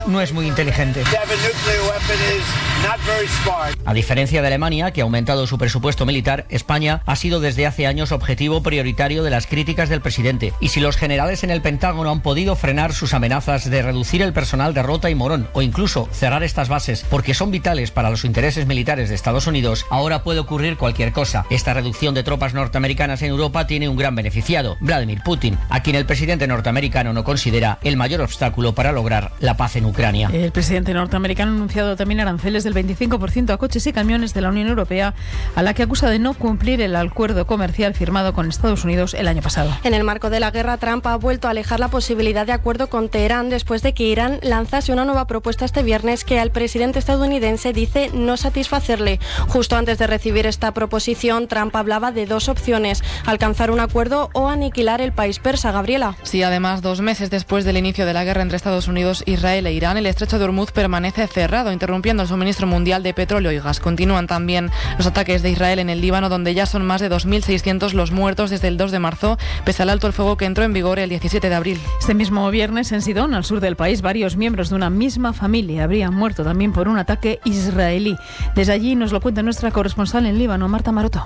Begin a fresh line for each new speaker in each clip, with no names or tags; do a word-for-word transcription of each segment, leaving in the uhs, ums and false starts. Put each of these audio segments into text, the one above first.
no es muy inteligente. A diferencia de Alemania, que ha aumentado su presupuesto militar, España ha sido desde hace años objetivo prioritario de las críticas del presidente. Y si los generales en el Pentágono han podido frenar sus amenazas de reducir el personal de Rota y Morón o incluso cerrar estas bases porque son vitales para los intereses militares de Estados Unidos, ahora puede ocurrir cualquier cosa. Esta reducción de tropas norteamericanas en Europa tiene un gran beneficiado, Vladimir Putin, a quien el presidente norteamericano no considera el mayor obstáculo para lograr la paz en Ucrania.
El presidente norteamericano ha anunciado también aranceles del veinticinco por ciento a coches y camiones de la Unión Europea, a la que acusa de no cumplir el acuerdo comercial firmado con Estados Unidos el año pasado.
En el marco de la guerra, Trump ha vuelto a alejar la posibilidad de acuerdo con Teherán después de que Irán lanzase una nueva propuesta este viernes que al presidente estadounidense dice no satisfacerle. Justo antes de recibir esta proposición, Trump hablaba de dos opciones: alcanzar un acuerdo o aniquilar el país persa. Gabriela.
Sí, además, dos meses después del inicio de la guerra entre Estados Unidos, Israel e Irán, el estrecho de Hormuz permanece cerrado, interrumpiendo el suministro mundial de petróleo y gas. Continúan también los ataques de Israel en el Líbano, donde ya son más de dos mil seiscientos los muertos desde el dos de marzo, pese al alto el fuego que entró en vigor el diecisiete de abril.
Este mismo viernes, en Sidón, al sur del país, varios miembros de una misma familia habrían muerto también por un ataque israelí. Desde allí nos lo cuenta nuestra corresponsal en Líbano, Marta Maroto.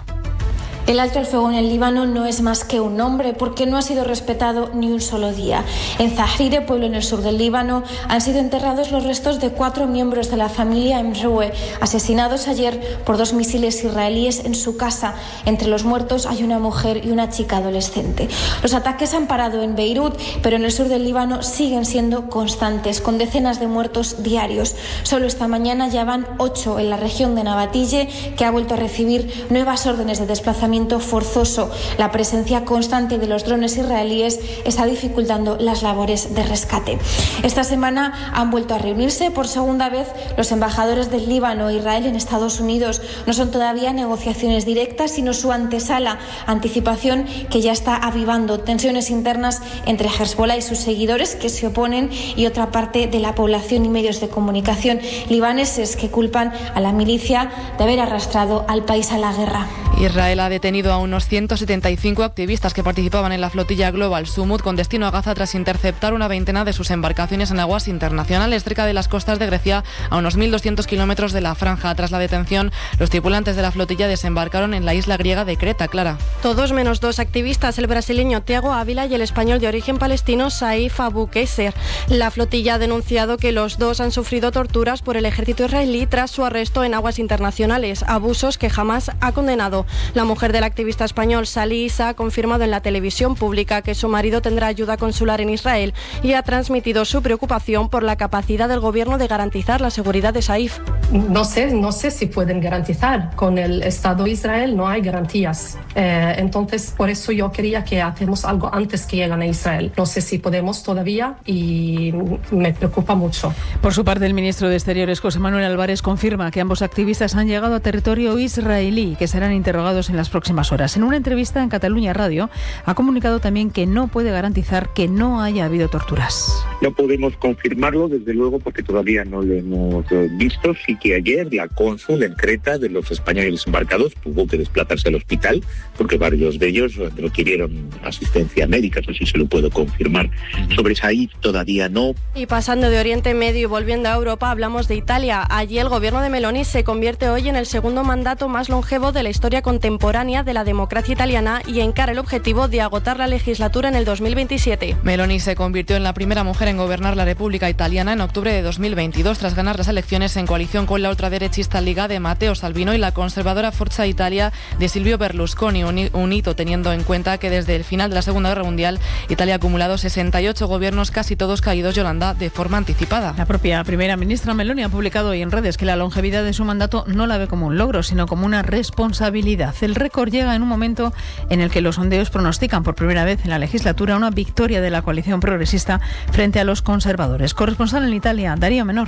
El alto el fuego en el Líbano no es más que un nombre porque no ha sido respetado ni un solo día. En Zahrire, pueblo en el sur del Líbano, han sido enterrados los restos de cuatro miembros de la familia Emroue, asesinados ayer por dos misiles israelíes en su casa. Entre los muertos hay una mujer y una chica adolescente. Los ataques han parado en Beirut, pero en el sur del Líbano siguen siendo constantes, con decenas de muertos diarios. Solo esta mañana ya van ocho en la región de Nabatille, que ha vuelto a recibir nuevas órdenes de desplazamiento forzoso. La presencia constante de los drones israelíes está dificultando las labores de rescate. Esta semana han vuelto a reunirse por segunda vez los embajadores del Líbano e Israel en Estados Unidos. No son todavía negociaciones directas, sino su antesala, anticipación que ya está avivando tensiones internas entre Hezbollah y sus seguidores, que se oponen, y otra parte de la población y medios de comunicación libaneses que culpan a la milicia de haber arrastrado al país a la guerra.
Israel ha detenido a unos ciento setenta y cinco activistas que participaban en la flotilla Global Sumut con destino a Gaza tras interceptar una veintena de sus embarcaciones en aguas internacionales cerca de las costas de Grecia, a unos mil doscientos kilómetros de la franja. Tras la detención, los tripulantes de la flotilla desembarcaron en la isla griega de Creta. Clara.
Todos menos dos activistas, el brasileño Thiago Ávila y el español de origen palestino Saif Abu Qeiser. La flotilla ha denunciado que los dos han sufrido torturas por el ejército israelí tras su arresto en aguas internacionales, abusos que jamás ha condenado. La mujer del activista español Salih Issa ha confirmado en la televisión pública que su marido tendrá ayuda consular en Israel y ha transmitido su preocupación por la capacidad del gobierno de garantizar la seguridad de Saif.
No sé, no sé si pueden garantizar. Con el Estado de Israel no hay garantías. Eh, entonces, por eso yo quería que hacemos algo antes que lleguen a Israel. No sé si podemos todavía y me preocupa mucho.
Por su parte, el ministro de Exteriores, José Manuel Álvarez, confirma que ambos activistas han llegado a territorio israelí y que serán interrogados en las próximas horas. En una entrevista en Cataluña Radio, ha comunicado también que no puede garantizar que no haya habido torturas.
No podemos confirmarlo, desde luego, porque todavía no lo hemos visto. Sí que ayer la cónsul en Creta de los españoles embarcados tuvo que desplazarse al hospital porque varios de ellos requirieron asistencia médica, eso sí se lo puedo confirmar. Sobre Saif todavía no.
Y pasando de Oriente Medio y volviendo a Europa, hablamos de Italia. Allí el gobierno de Meloni se convierte hoy en el segundo mandato más longevo de la historia contemporánea de la democracia italiana y encara el objetivo de agotar la legislatura en el dos mil veintisiete.
Meloni se convirtió en la primera mujer en gobernar la República Italiana en octubre de dos mil veintidós, tras ganar las elecciones en coalición con la ultraderechista Liga de Matteo Salvini y la conservadora Forza Italia de Silvio Berlusconi, un hito teniendo en cuenta que desde el final de la Segunda Guerra Mundial Italia ha acumulado sesenta y ocho gobiernos, casi todos caídos, Yolanda, de forma anticipada.
La propia primera ministra Meloni ha publicado hoy en redes que la longevidad de su mandato no la ve como un logro, sino como una responsabilidad. El récord llega en un momento en el que los sondeos pronostican por primera vez en la legislatura una victoria de la coalición progresista frente a los conservadores. Corresponsal en Italia, Darío Menor.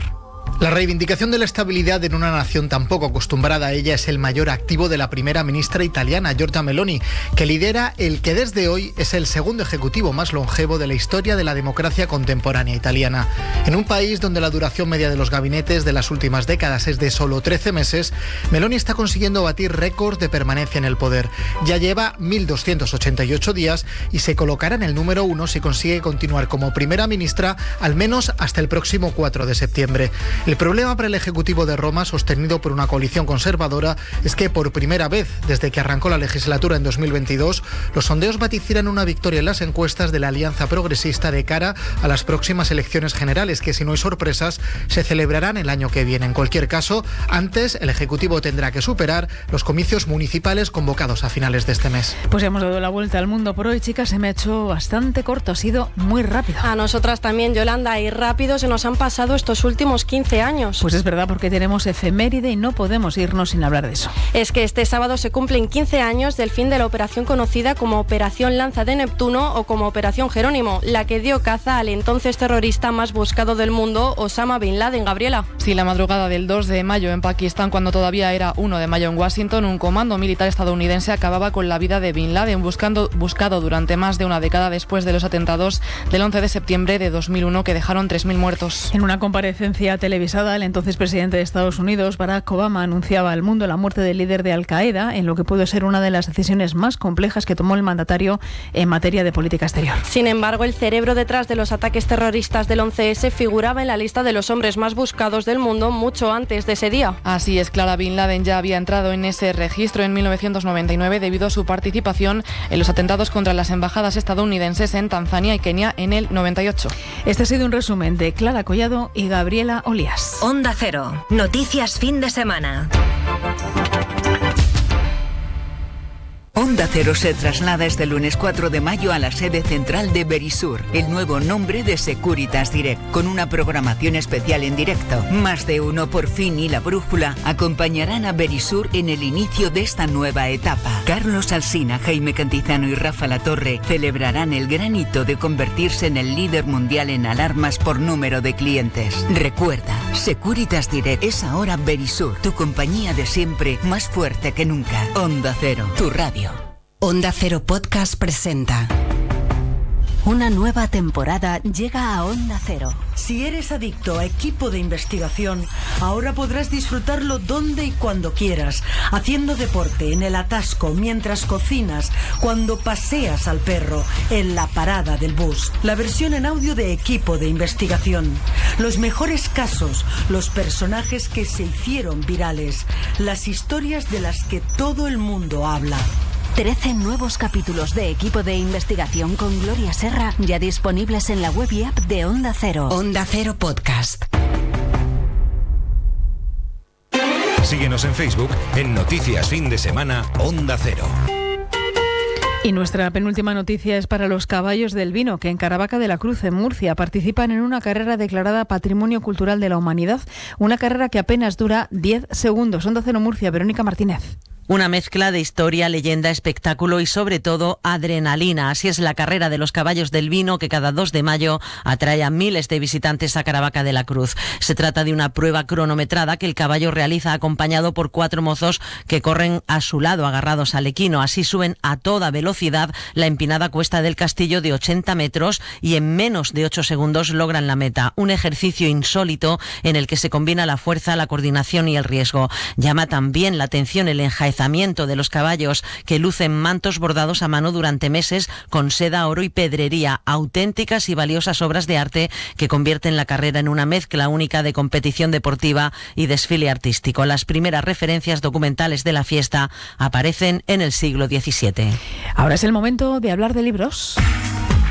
La reivindicación de la estabilidad en una nación tan poco acostumbrada a ella es el mayor activo de la primera ministra italiana, Giorgia Meloni, que lidera el que desde hoy es el segundo ejecutivo más longevo de la historia de la democracia contemporánea italiana. En un país donde la duración media de los gabinetes de las últimas décadas es de solo trece meses, Meloni está consiguiendo batir récords de permanencia en el poder. Ya lleva mil doscientos ochenta y ocho días y se colocará en el número uno si consigue continuar como primera ministra al menos hasta el próximo cuatro de septiembre. El problema para el Ejecutivo de Roma, sostenido por una coalición conservadora, es que por primera vez desde que arrancó la legislatura en dos mil veintidós, los sondeos vaticinan una victoria en las encuestas de la Alianza Progresista de cara a las próximas elecciones generales, que si no hay sorpresas, se celebrarán el año que viene. En cualquier caso, antes el Ejecutivo tendrá que superar los comicios municipales convocados a finales de este mes.
Pues ya hemos dado la vuelta al mundo por hoy, chicas. Se me ha hecho bastante corto, ha sido muy rápido.
A nosotras también, Yolanda, y rápido se nos han pasado estos últimos quince años.
Pues es verdad, porque tenemos efeméride y no podemos irnos sin hablar de eso.
Es que este sábado se cumplen quince años del fin de la operación conocida como Operación Lanza de Neptuno o como Operación Jerónimo, la que dio caza al entonces terrorista más buscado del mundo, Osama Bin Laden. Gabriela.
Sí, la madrugada del dos de mayo en Pakistán, cuando todavía era uno de mayo en Washington, un comando militar estadounidense acababa con la vida de Bin Laden, buscando, buscado durante más de una década después de los atentados del once de septiembre de dos mil uno que dejaron tres mil muertos.
En una comparecencia televisada, el entonces presidente de Estados Unidos, Barack Obama, anunciaba al mundo la muerte del líder de Al-Qaeda, en lo que pudo ser una de las decisiones más complejas que tomó el mandatario en materia de política exterior.
Sin embargo, el cerebro detrás de los ataques terroristas del once ese figuraba en la lista de los hombres más buscados del mundo mucho antes de ese día.
Así es, Clara. Bin Laden ya había entrado en ese registro en mil novecientos noventa y nueve debido a su participación en los atentados contra las embajadas estadounidenses en Tanzania y Kenia en el noventa y ocho.
Este ha sido un resumen de Clara Collado y Gabriela Olías.
Onda Cero. Noticias fin de semana. Onda Cero se traslada este lunes cuatro de mayo a la sede central de Verisur, el nuevo nombre de Securitas Direct, con una programación especial en directo. Más de uno por fin y La Brújula acompañarán a Verisur en el inicio de esta nueva etapa. Carlos Alsina, Jaime Cantizano y Rafa Latorre celebrarán el gran hito de convertirse en el líder mundial en alarmas por número de clientes. Recuerda, Securitas Direct es ahora Verisur, tu compañía de siempre, más fuerte que nunca. Onda Cero, tu radio.
Onda Cero Podcast presenta. Una nueva temporada llega a Onda Cero.
Si eres adicto a equipo de investigación, ahora podrás disfrutarlo donde y cuando quieras, haciendo deporte, en el atasco, mientras cocinas, cuando paseas al perro, en la parada del bus. La versión en audio de equipo de investigación. Los mejores casos, los personajes que se hicieron virales, las historias de las que todo el mundo habla.
trece nuevos capítulos de equipo de investigación con Gloria Serra ya disponibles en la web y app de Onda Cero. Onda Cero Podcast.
Síguenos en Facebook en Noticias Fin de Semana Onda Cero.
Y nuestra penúltima noticia es para los caballos del vino, que en Caravaca de la Cruz, en Murcia, participan en una carrera declarada Patrimonio Cultural de la Humanidad. Una carrera que apenas dura diez segundos. Onda Cero Murcia, Verónica Martínez.
Una mezcla de historia, leyenda, espectáculo y sobre todo adrenalina. Así es la carrera de los caballos del vino, que cada dos de mayo atrae a miles de visitantes a Caravaca de la Cruz. Se trata de una prueba cronometrada que el caballo realiza acompañado por cuatro mozos que corren a su lado agarrados al equino. Así suben a toda velocidad la empinada cuesta del castillo de ochenta metros y en menos de ocho segundos logran la meta. Un ejercicio insólito en el que se combina la fuerza, la coordinación y el riesgo. Llama también la atención el enjaezamiento de los caballos, que lucen mantos bordados a mano durante meses con seda, oro y pedrería, auténticas y valiosas obras de arte que convierten la carrera en una mezcla única de competición deportiva y desfile artístico. Las primeras referencias documentales de la fiesta aparecen en el siglo diecisiete.
Ahora es el momento de hablar de libros.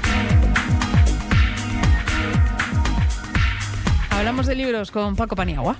Hablamos de libros con Paco Paniagua.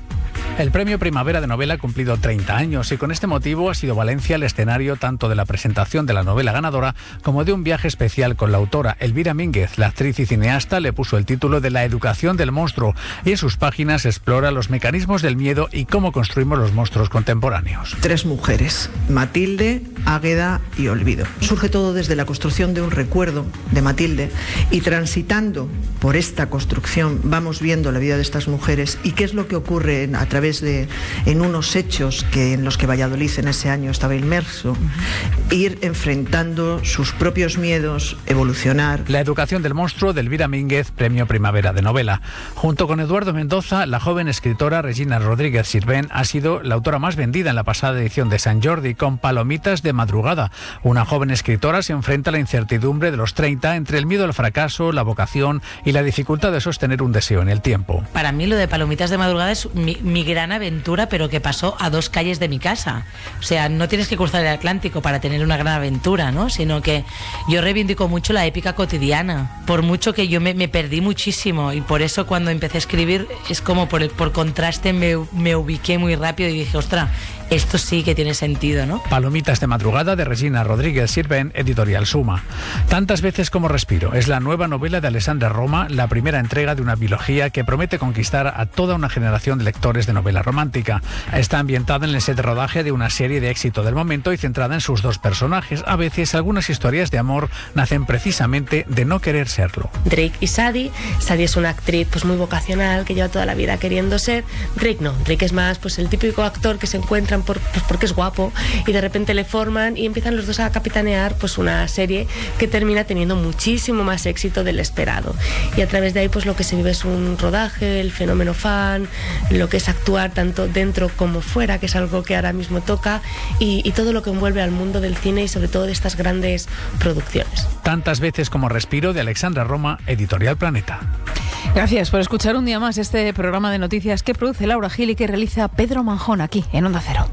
El Premio Primavera de Novela ha cumplido treinta años y con este motivo ha sido Valencia el escenario tanto de la presentación de la novela ganadora como de un viaje especial con la autora. Elvira Mínguez, la actriz y cineasta, le puso el título de La educación del monstruo y en sus páginas explora los mecanismos del miedo y cómo construimos los monstruos contemporáneos.
Tres mujeres, Matilde, Águeda y Olvido. Surge todo desde la construcción de un recuerdo de Matilde y transitando por esta construcción vamos viendo la vida de estas mujeres y qué es lo que ocurre en, a través de en unos hechos que en los que Valladolid en ese año estaba inmerso, uh-huh. ir enfrentando sus propios miedos, evolucionar.
La educación del monstruo de Elvira Mínguez, Premio Primavera de Novela. Junto con Eduardo Mendoza, la joven escritora Regina Rodríguez Sirvent ha sido la autora más vendida en la pasada edición de Sant Jordi con Palomitas de madrugada. Una joven escritora se enfrenta a la incertidumbre de los treinta entre el miedo al fracaso, la vocación y la dificultad de sostener un deseo en el tiempo.
Para mí lo de Palomitas de madrugada es mi, mi gran aventura, pero que pasó a dos calles de mi casa. O sea, no tienes que cruzar el Atlántico para tener una gran aventura, ¿no? Sino que yo reivindico mucho la épica cotidiana, por mucho que yo me, me perdí muchísimo y por eso cuando empecé a escribir es como por, por contraste me, me ubiqué muy rápido y dije, ostras, esto sí que tiene sentido, ¿no?
Palomitas de madrugada de Regina Rodríguez Sirvent, editorial Suma. Tantas veces como respiro es la nueva novela de Alessandra Roma, la primera entrega de una biología que promete conquistar a toda una generación de lectores de novela romántica. Está ambientada en el set de rodaje de una serie de éxito del momento y centrada en sus dos personajes. A veces algunas historias de amor nacen precisamente de no querer serlo.
Drake y Sadie. Sadie es una actriz pues muy vocacional que lleva toda la vida queriendo ser. Drake no. Drake es más pues el típico actor que se encuentra Por, pues porque es guapo y de repente le forman y empiezan los dos a capitanear pues una serie que termina teniendo muchísimo más éxito del esperado y a través de ahí pues lo que se vive es un rodaje, el fenómeno fan, lo que es actuar tanto dentro como fuera, que es algo que ahora mismo toca y, y todo lo que envuelve al mundo del cine y sobre todo de estas grandes producciones.
Tantas veces como respiro de Alessandra Roma, editorial Planeta.
Gracias por escuchar un día más este programa de noticias que produce Laura Gil y que realiza Pedro Manjón aquí en Onda Cero.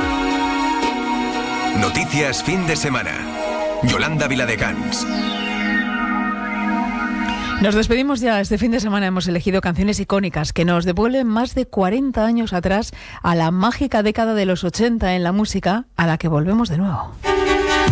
Noticias fin de semana. Yolanda Viladecans.
Nos despedimos ya. Este fin de semana hemos elegido canciones icónicas que nos devuelven más de cuarenta años atrás a la mágica década de los ochenta en la música, a la que volvemos de nuevo.